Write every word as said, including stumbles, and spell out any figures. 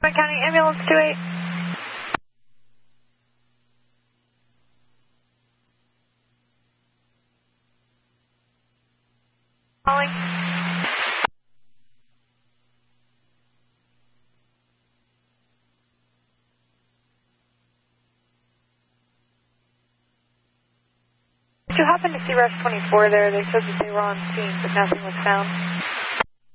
County Ambulance two eight. Calling. Did you happen to see Rush twenty-four there? They said that they were on scene, but nothing was found.